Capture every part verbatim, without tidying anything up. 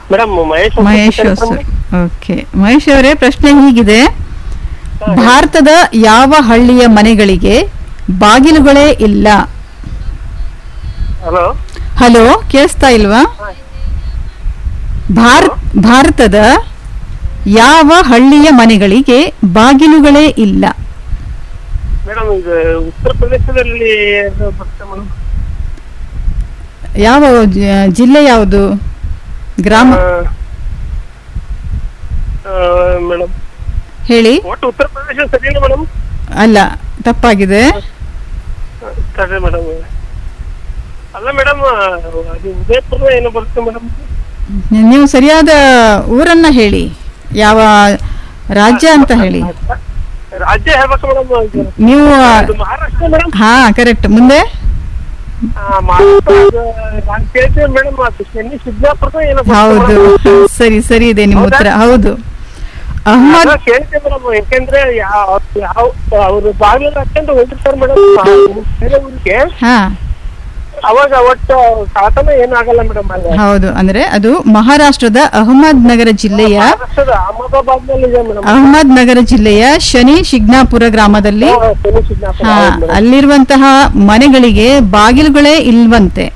Madam Mahesh Mahesh sir. Okay Mahesh ಅವರೇ, ಪ್ರಶ್ನೆ ಹೀಗಿದೆ: ಭಾರತದ ಯಾವ ಹಳ್ಳಿಯ ಮನೆಗಳಿಗೆ ಬಾಗಿಲುಗಳೇ ಇಲ್ಲ? ಹಲೋ ಹಲೋ, ಕೇಳಿಸ್ತಾ ಇಲ್ವಾ? ಭಾರತ ಭಾರತದ ಯಾವ ಹಳ್ಳಿಯ ಮನೆಗಳಿಗೆ ಬಾಗಿಲುಗಳೇ ಇಲ್ಲ? ಮೇಡಮ್ ಇದು ಉತ್ತರ ಪ್ರದೇಶದಲ್ಲಿ ಬರುತ್ತೆ ಮೇಡಮ್. ಯಾವ ಜ- ಜಿಲ್ಲೆ ಯಾವುದು? ಗ್ರಾಮ ಮೇಡಮ್ ಹೇಳಿ. ಒಟ್ಟು ಉತ್ತರ ಪ್ರದೇಶ ಸರಿಯಿಲ್ಲ ಮೇಡಮ್. ಅಲ್ಲ, ತಪ್ಪಾಗಿದೆ. ಸರಿ ಮೇಡಮ್. ಅಲ್ಲ ಮೇಡಮ್, ಅದು ಉದಯಪುರ ಏನೋ ಬರುತ್ತೆ ಮೇಡಮ್. ನೀವು ಸರಿಯಾದ ಊರನ್ನ ಹೇಳಿ, ಯಾವ ರಾಜ್ಯ ಅಂತ ಹೇಳಿ. ರಾಜ್ಯ ಹೇಳ್ಬೇಕು ಮೇಡಮ್. ನೀವು ಅದು ಮಹಾರಾಷ್ಟ್ರ ಮೇಡಮ್. ಹಾ, ಕರೆಕ್ಟ್. ಮುಂದೆ ಮಹಾರಾಷ್ಟ್ರ ಅದು ನಾನು ಕೇಳ್ತೇನೆ ಮೇಡಮ್. ಅದು ಚೆನ್ನೈ ಸಿದ್ದಾಪುರ ಏನೋ ಹೌದು, ಸರಿ ಸರಿ ಇದೆ ನಿಮ್ಮ ಉತ್ತರ. ಹೌದು, ಅಹ್ಮದ್. ಕೇಳ್ತೇವೆ ಮೇಡಮ್. ಯಾಕೆಂದ್ರೆ ಯಾವ ಯಾವ ಅವ್ರು ಬಾಗಿಲು ಹಾಕೊಂಡು ಹೋಗಿರ್ತಾರೆ ಮೇಡಮ್ ಬೇರೆ ಊರಿಗೆ. ಹಾ, ಅವಾಗ ಒಟ್ಟು ಸಾಧನ ಏನಾಗಲ್ಲ ಮೇಡಮ್. ಹೌದು, ಅಂದ್ರೆ ಅದು ಮಹಾರಾಷ್ಟ್ರದ ಅಹಮದ್ ನಗರ ಜಿಲ್ಲೆಯ ಮಹಾರಾಷ್ಟ್ರದ ಅಹಮದಾಬಾದ್ ನಲ್ಲಿ ಇದೆ ಮೇಡಮ್. ಅಹಮದ್ ನಗರ ಜಿಲ್ಲೆಯ ಶನಿ ಶಿಗ್ನಾಪುರ ಗ್ರಾಮದಲ್ಲಿ ಚೆನ್ನೈ ಸಿದ್ದಾಪುರ. ಹಾ, ಹೌದು ಮೇಡಮ್. ಅಲ್ಲಿರುವಂತಹ ಮನೆಗಳಿಗೆ ಬಾಗಿಲುಗಳೇ ಇಲ್ವಂತೆ.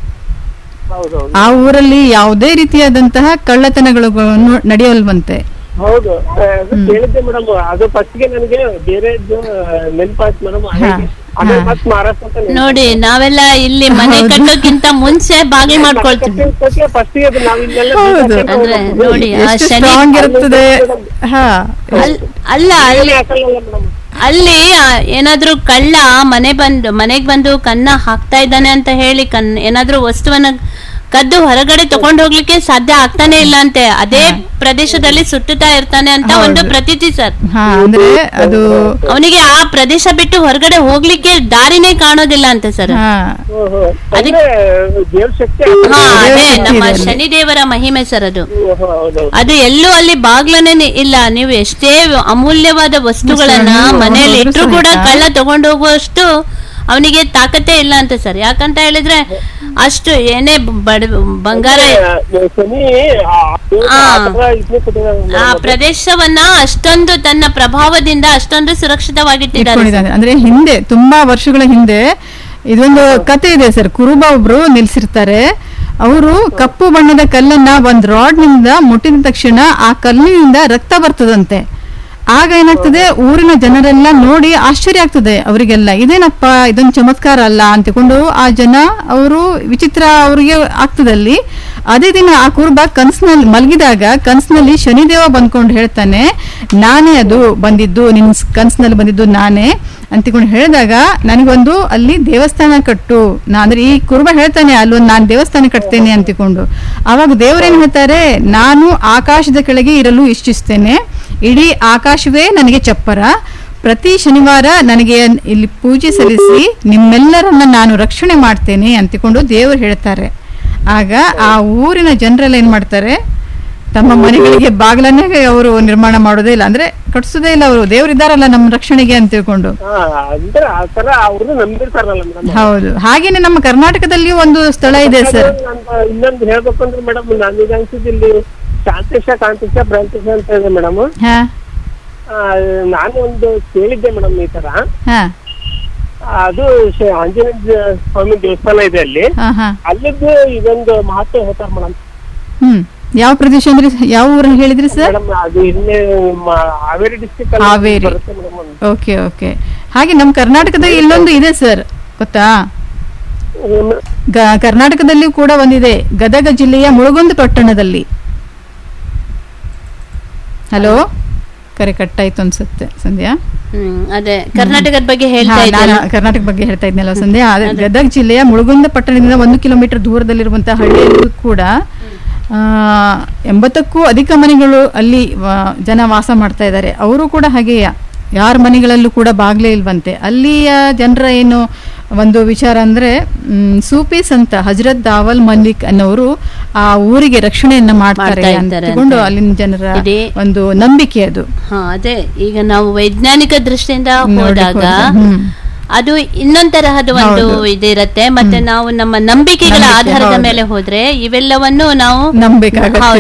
ಹೌದೌದು ಆ ಊರಲ್ಲಿ ಯಾವುದೇ ರೀತಿಯಾದಂತಹ ಕಳ್ಳತನಗಳು ನಡೆಯಲ್ವಂತೆ. ಹೌದು, ಅದು ಕೇಳಿದ್ದೆ ಮೇಡಮ್. ಅದು ಫಸ್ಟ್ಗೆ ನನಗೆ ಬೇರೆ ನೆನಪಾಯ್ತು ಮೇಡಮ್. ಅದೇ ಮತ್ ಮಹಾರಾಷ್ಟ್ರ ಅಂತ ನೆನ್ಪಾಯ್ತು. ನೋಡಿ, ನಾವೆಲ್ಲ ಇಲ್ಲಿ ಮನೆ ಕಟ್ಟೋಕ್ಕಿಂತ ಮುಂಚೆ ಬಾಗಿಲು ಮಾಡ್ಕೊಳ್ತೀವಿ. ಫಸ್ಟ್ಗೆ ಅದು ನಾವು ಇಲ್ಲೆಲ್ಲ ಹೌದು. ಅಂದ್ರೆ ನೋಡಿ, ಆ ಎಷ್ಟು ಶನಿ ಸ್ಟ್ರಾಂಗ್ ಇರುತ್ತದೆ. ಹಾ, ಅಲ್- ಅಲ್ಲ ಅಲ್ಲಿ ಹಾಕಲ್ಲ ಮೇಡಮ್. ಅಲ್ಲಿ ಆ, ಏನಾದ್ರೂ ಕಳ್ಳ ಮನೆ ಬಂದು ಮನೆಗ್ ಬಂದು ಕನ್ನ ಹಾಕ್ತಾ ಇದ್ದಾನೆ ಅಂತ ಹೇಳಿ ಕನ್ ಏನಾದ್ರೂ ವಸ್ತುವನ್ನ ಕದ್ದು ಹೊರಗಡೆ ತಗೊಂಡು ಹೋಗ್ಲಿಕ್ಕೆ ಸಾಧ್ಯ ಆಗ್ತಾನೆ ಇಲ್ಲ ಅಂತೆ. ಅದೇ ಪ್ರದೇಶದಲ್ಲಿ ಸುತ್ತುತ್ತಾ ಇರ್ತಾನೆ ಅಂತ ಒಂದು ಪ್ರತೀತಿ ಸರ್. ಹಾ, ಅಂದ್ರೆ ಅದು ಅವನಿಗೆ ಆ ಪ್ರದೇಶ ಬಿಟ್ಟು ಹೊರಗಡೆ ಹೋಗ್ಲಿಕ್ಕೆ ದಾರಿನೇ ಕಾಣೋದಿಲ್ಲ ಅಂತೆ ಸರ್. ಹಾ, ಓಹೋ. ಅಂದ್ರೆ ದೇವ್ರ ಶಕ್ತಿ. ಹಾ, ಅದೇ ನಮ್ಮ ದೇವರ ಶನಿದೇವರ ಮಹಿಮೆ ಸರ್ ಅದು. ಓಹೋ, ಹೌದೌದು. ಅದು ಎಲ್ಲೂ ಅಲ್ಲಿ ಬಾಗ್ಲನೇ ಇಲ್ಲ. ನೀವು ಎಷ್ಟೇ ಅಮೂಲ್ಯವಾದ ವಸ್ತುಗಳನ್ನ ಮನೆಯಲ್ಲಿ ಇಟ್ಟರು ಕೂಡ ಕಳ್ಳ ತಗೊಂಡು ಹೋಗುವಷ್ಟು ಅವನಿಗೆ ತಾಕತ್ತೇ ಇಲ್ಲ ಅಂತ ಸರ್. ಯಾಕಂತ ಹೇಳಿದ್ರೆ ಅಷ್ಟು ಏನೇ ಬಡ ಬಂಗಾರ ಶನಿ ಆ ದೇವ್ರ ಆ ತರ ಇದ್ನೇ ಕೊಟ್ಟಿದ್ದಾರೆ ಆ ಮೇಡಮ್. ಪ್ರದೇಶವನ್ನ ಅಷ್ಟೊಂದು ತನ್ನ ಪ್ರಭಾವದಿಂದ ಅಷ್ಟೊಂದು ಸುರಕ್ಷಿತವಾಗಿಟ್ಟಿದ್ದಾರೆ. ಇಟ್ಕೊಂಡಿದ್ದಾನೆ. ಅಂದ್ರೆ ಹಿಂದೆ, ತುಂಬಾ ವರ್ಷಗಳ ಹಿಂದೆ ಇದೊಂದು ಕತೆ ಇದೆ ಸರ್. ಕುರುಬ ಒಬ್ರು ನಿಲ್ಸಿರ್ತಾರೆ. ಅವರು ಕಪ್ಪು ಬಣ್ಣದ ಕಲ್ಲನ್ನ ಒಂದ್ ರಾಡ್ ನಿಂದ ಮುಟ್ಟಿದ ತಕ್ಷಣ ಆ ಕಲ್ಲಿನಿಂದ ರಕ್ತ ಬರ್ತದಂತೆ. ಆಗ ಏನಾಗ್ತದೆ, ಊರಿನ ಜನರೆಲ್ಲ ನೋಡಿ ಆಶ್ಚರ್ಯ ಆಗ್ತದೆ ಅವರಿಗೆಲ್ಲ. ಇದೇನಪ್ಪ, ಇದೊಂದು ಚಮತ್ಕಾರ ಅಲ್ಲ ಅಂತಿಕೊಂಡು ಆ ಜನ ಅವರು ವಿಚಿತ್ರ ಅವರಿಗೆ ಆಗ್ತದಲ್ಲಿ. ಅದೇ ದಿನ ಆ ಕುರುಬ ಕನ್ಸಿನಲ್ಲಿ ಮಲಗಿದಾಗ ಕನ್ಸಿನಲ್ಲಿ ಶನಿದೇವ ಬಂದ್ಕೊಂಡು ಹೇಳ್ತಾನೆ, ನಾನೇ ಅದು ಬಂದಿದ್ದು, ನಿನ್ ಕನ್ಸಿನಲ್ಲಿ ಬಂದಿದ್ದು ನಾನೇ ಅಂತಿಕೊಂಡು ಹೇಳಿದಾಗ ನನಗೊಂದು ಅಲ್ಲಿ ದೇವಸ್ಥಾನ ಕಟ್ಟು ನಾ ಅಂದ್ರೆ ಈ ಕುರುಬ ಹೇಳ್ತಾನೆ, ಅಲ್ಲೊಂದು ನಾನು ದೇವಸ್ಥಾನ ಕಟ್ತೇನೆ ಅಂತಿಕೊಂಡು. ಆವಾಗ ದೇವರೇನು ಹೇಳ್ತಾರೆ, ನಾನು ಆಕಾಶದ ಕೆಳಗೆ ಇರಲು ಇಚ್ಛಿಸ್ತೇನೆ, ಇಡೀ ಆಕಾಶವೇ ನನಗೆ ಚಪ್ಪರ, ಪ್ರತಿ ಶನಿವಾರ ನನಗೆ ಇಲ್ಲಿ ಪೂಜೆ ಸಲ್ಲಿಸಿ ನಿಮ್ಮೆಲ್ಲರನ್ನ ನಾನು ರಕ್ಷಣೆ ಮಾಡ್ತೇನೆ ಅಂತಿಕೊಂಡು ದೇವರು ಹೇಳ್ತಾರೆ. ಆಗ ಆ ಊರಿನ ಜನರೆಲ್ಲ ಏನ್ ಮಾಡ್ತಾರೆ, ತಮ್ಮ ಮನೆಗಳಿಗೆ ಬಾಗಿಲನ್ನೇ ಅವರು ನಿರ್ಮಾಣ ಮಾಡೋದೇ ಇಲ್ಲ, ಅಂದ್ರೆ ಕಟ್ಸೋದೇ ಇಲ್ಲ. ಅವರು ದೇವರಿದ್ದಾರಲ್ಲ ನಮ್ಮ ರಕ್ಷಣೆಗೆ ಅಂತ ತಿಳ್ಕೊಂಡು. ಹಾ, ಅಂದ್ರೆ ಆ ತರ ಅವ್ರು ನಂಬಿರ್ತಾರಲ್ಲ ಮೇಡಮ್. ಹೌದು. ಹಾಗೇನೆ ನಮ್ಮ ಕರ್ನಾಟಕದಲ್ಲಿ ಒಂದು ಸ್ಥಳ ಇದೆ ಸರ್. ಇನ್ನೊಂದು ಹೇಳ್ಬೇಕು ಅಂದ್ರೆ ಮೇಡಮ್, ನನಗೆ ಅನ್ಸಿದ್ದು ಇಲ್ಲಿ ಶಾಂತೇಶ ಕಾಂತೇಶ ಭ್ರಾಂತೇಶ ಅಂತ ಇದೆ ಮೇಡಮ್. ಹಾ ನಾನು ಒಂದು ಕೇಳಿದ್ದೆ ಮೇಡಮ್ ಈ ತರ. ಹಾ ಅದು ಶ- ಆಂಜನೇಯ ಸ್ವಾಮಿ ದೇವಸ್ಥಾನ ಇದೆ ಅಲ್ಲಿ. ಹಾ ಹಾ ಅಲ್ಲಿದ್ದು ಇದೊಂದು ಮಹತ್ವ ಹೇಳ್ತಾರೆ ಮೇಡಮ್. ಹ್ಮ್ ಯಾವ ಪ್ರದೇಶ ಅಂದ್ರೆ ಯಾವ ಊರನ್ನ ಹೇಳಿದ್ರಿ ಸರ್? ಮೇಡಮ್ ಅದು ಇಲ್ಲೇ ಮ- ಹಾವೇರಿ ಡಿಸ್ಟ್ರಿಕ್ಟ್ ಹಾವೇರಿ. ಬರುತ್ತೆ ಮೇಡಮ್. Okay okay. ಹಾಗೆ ನಮ್ಮ ಕರ್ನಾಟಕದಲ್ಲಿ ಇಲ್ಲೊಂದು ಇದೆ ಸರ್, ಗೊತ್ತಾ? ಗ- ಕರ್ನಾಟಕದಲ್ಲಿ ಕೂಡ ಒಂದಿದೆ, ಗದಗ ಜಿಲ್ಲೆಯ ಮುಳುಗುಂದ ಪಟ್ಟಣದಲ್ಲಿ. ಹಲೋ, ಕರೆ ಕಟ್ಟಾಯ್ತು ಅನ್ಸುತ್ತೆ ಸಂಧ್ಯಾ. ಹ್ಮ್ ಅದೇ ಕರ್ನಾಟಕದ ಬಗ್ಗೆ ಹಾ, ಹೇಳ್ತಾ ನಾನು ಇದ್ದೆ. ಕರ್ನಾಟಕ ಬಗ್ಗೆ ಹೇಳ್ತಾ ಇದ್ನಲ್ಲ ಸಂಧ್ಯಾ. ಅದೇ ಗದಗ ಜಿಲ್ಲೆಯ ಮುಳುಗುಂದ ಪಟ್ಟಣದಿಂದ ಒಂದು ಕಿಲೋಮೀಟರ್ ದೂರದಲ್ಲಿರುವಂತಹ ಹಳ್ಳಿಯಲ್ಲೂ ಕೂಡ ಆ ಎಂಬತ್ತಕ್ಕೂ ಅಧಿಕ ಮನೆಗಳು ಅಲ್ಲಿ ಆ, ಜನ ವಾಸ ಮಾಡ್ತಾ ಇದ್ದಾರೆ. ಅವರು ಕೂಡ ಹಾಗೆಯ ಯಾರ ಮನೆಗಳಲ್ಲೂ ಕೂಡ ಬಾಗ್ಲೇ ಇಲ್ವಂತೆ. ಅಲ್ಲಿಯ ಜನರ ಏನು ಒಂದು ವಿಚಾರ ಅಂದ್ರೆ ಮ್, ಸೂಫೀಸ್ ಅಂತ ಹಜರತ್ ದಾವಲ್ ಮಲ್ಲಿಕ್ ಅನ್ನೋರು ಆ ಊರಿಗೆ ರಕ್ಷಣೆಯನ್ನ ಮಾಡ್ತಾರೆ ಮಾಡ್ತಾ ಇದ್ದಾರೆ ಅಂದ್ಕೊಂಡು ಅಂತ. ಅಲ್ಲಿನ ಜನರ ಇದೇ ಒಂದು ನಂಬಿಕೆ ಅದು. ಹಾ ಅದೇ ಈಗ ನಾವು ವೈಜ್ಞಾನಿಕ ದೃಷ್ಟಿಯಿಂದ ಹೋದಾಗ ನೋಡಿಕೊಂಡು, ಹ್ಮ್. ಅದು ಇನ್ನೊಂದ್ ತರಹದ ಒಂದು ಹೌದು. ಇದಿರತ್ತೆ. ಮತ್ತೆ ನಾವು ನಮ್ಮ ನಂಬಿಕೆಗಳ ನಂಬಿಕೆ, ಆಧಾರದ ಹೌದು. ಮೇಲೆ ಹೋದ್ರೆ ಇವೆಲ್ಲವನ್ನು ನಾವು ನಂಬೇಕಾಗತ್ತೆ. ಹೌದು,